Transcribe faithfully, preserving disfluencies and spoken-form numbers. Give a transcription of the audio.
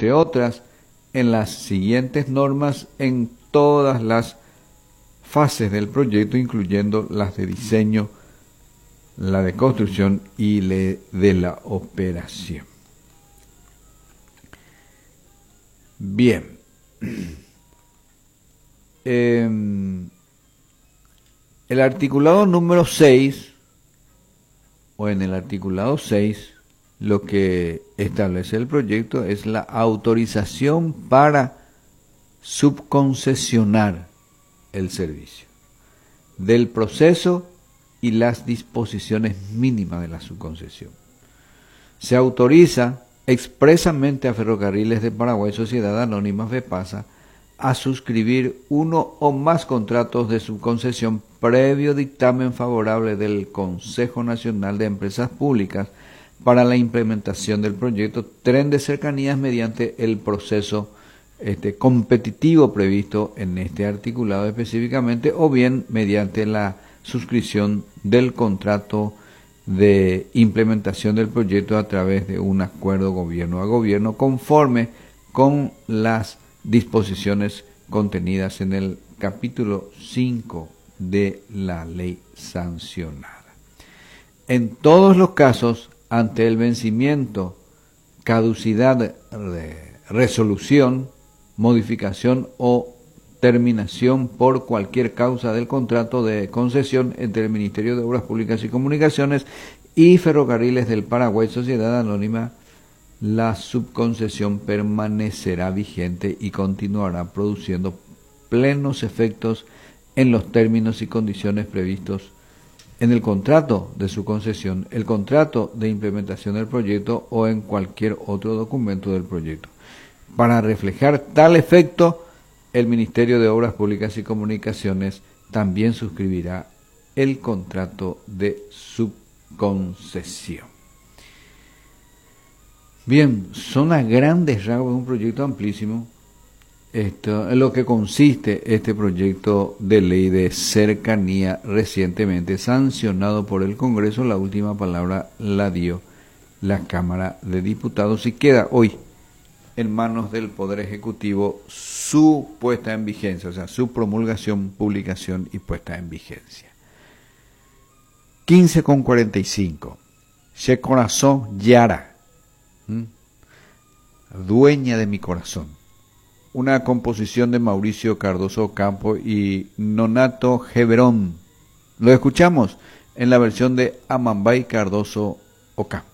entre otras, en las siguientes normas en todas las fases del proyecto, incluyendo las de diseño, la de construcción y la de la operación. Bien. Eh, el articulado número seis, o en el articulado seis, lo que establece el proyecto es la autorización para subconcesionar el servicio, del proceso y las disposiciones mínimas de la subconcesión. Se autoriza expresamente a Ferrocarriles de Paraguay, Sociedad Anónima FEPASA, a suscribir uno o más contratos de subconcesión previo dictamen favorable del Consejo Nacional de Empresas Públicas para la implementación del proyecto Tren de Cercanías mediante el proceso este, competitivo previsto en este articulado específicamente, o bien mediante la suscripción del contrato de implementación del proyecto a través de un acuerdo gobierno a gobierno conforme con las disposiciones contenidas en el capítulo cinco de la ley sancionada. En todos los casos, ante el vencimiento, caducidad de resolución, modificación o terminación por cualquier causa del contrato de concesión entre el Ministerio de Obras Públicas y Comunicaciones y Ferrocarriles del Paraguay, Sociedad Anónima, la subconcesión permanecerá vigente y continuará produciendo plenos efectos en los términos y condiciones previstos en el contrato de su concesión, el contrato de implementación del proyecto o en cualquier otro documento del proyecto. Para reflejar tal efecto, el Ministerio de Obras Públicas y Comunicaciones también suscribirá el contrato de subconcesión. Bien, son a grandes rasgos un proyecto amplísimo. Esto en lo que consiste este proyecto de ley de cercanía recientemente sancionado por el Congreso. La última palabra la dio la Cámara de Diputados y queda hoy en manos del Poder Ejecutivo su puesta en vigencia, o sea, su promulgación, publicación y puesta en vigencia. quince con cuarenta y cinco. Che corazón Yara, ¿Mm? dueña de mi corazón. Una composición de Mauricio Cardoso Ocampo y Nonato Geverón. Lo escuchamos en la versión de Amambay Cardoso Ocampo.